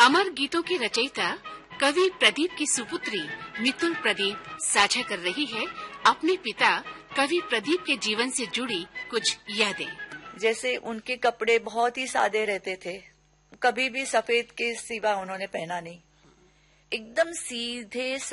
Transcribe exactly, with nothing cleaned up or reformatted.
अमर गीतों की रचयिता कवि प्रदीप की सुपुत्री मितुल प्रदीप साझा कर रही है अपने पिता कवि प्रदीप के जीवन से जुड़ी कुछ यादें। जैसे उनके कपड़े बहुत ही सादे रहते थे, कभी भी सफेद के सिवा उन्होंने पहना नहीं, एकदम सीधे